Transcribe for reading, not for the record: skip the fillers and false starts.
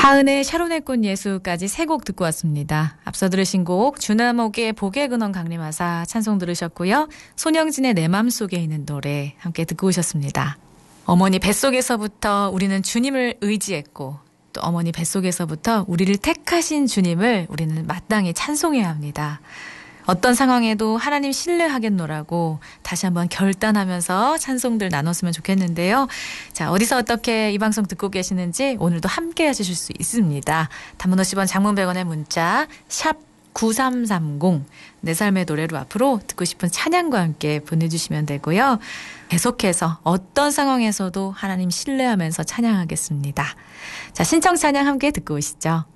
하은의 샤론의 꽃 예수까지 세 곡 듣고 왔습니다. 앞서 들으신 곡 주나목의 복의 근원 강림하사 찬송 들으셨고요. 손영진의 내 맘속에 있는 노래 함께 듣고 오셨습니다. 어머니 뱃속에서부터 우리는 주님을 의지했고 또 어머니 뱃속에서부터 우리를 택하신 주님을 우리는 마땅히 찬송해야 합니다. 어떤 상황에도 하나님 신뢰하겠노라고 다시 한번 결단하면서 찬송들 나눴으면 좋겠는데요. 자, 어디서 어떻게 이 방송 듣고 계시는지 오늘도 함께 해주실 수 있습니다. 단문 50원, 장문 100원의 문자 샵 9330 내 삶의 노래로 앞으로 듣고 싶은 찬양과 함께 보내주시면 되고요. 계속해서 어떤 상황에서도 하나님 신뢰하면서 찬양하겠습니다. 자, 신청 찬양 함께 듣고 오시죠.